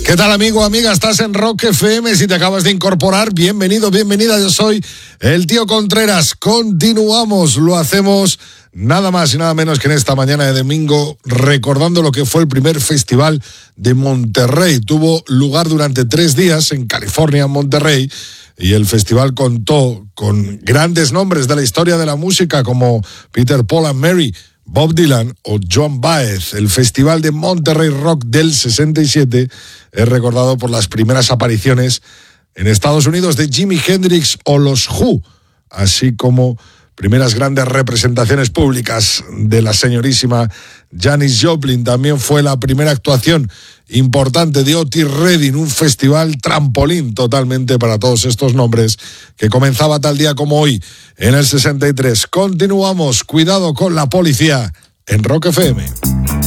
¿Qué tal, amigo, amiga? Estás en Rock FM. Si te acabas de incorporar, bienvenido, bienvenida. Yo soy el tío Contreras. Continuamos, lo hacemos nada más y nada menos que en esta mañana de domingo, recordando lo que fue el primer festival de Monterrey. Tuvo lugar durante 3 días en California, en Monterrey, y el festival contó con grandes nombres de la historia de la música como Peter, Paul and Mary, Bob Dylan o Joan Baez. El Festival de Monterrey Rock del 67 es recordado por las primeras apariciones en Estados Unidos de Jimi Hendrix o los Who, así como primeras grandes representaciones públicas de la señorísima Janis Joplin. También fue la primera actuación importante de Otis Redding, un festival trampolín totalmente para todos estos nombres, que comenzaba tal día como hoy, en el 63. Continuamos, cuidado con la policía, en Rock FM.